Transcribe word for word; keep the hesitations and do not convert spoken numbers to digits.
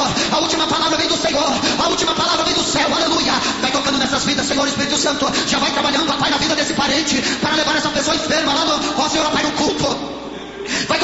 Senhor, a última palavra vem do Senhor, a última palavra vem do céu, aleluia. Vai tocando nessas vidas, Senhor, Espírito Santo, já vai trabalhando, Pai, na vida desse parente, para levar essa pessoa enferma lá no, ó Senhor, Pai, no culto.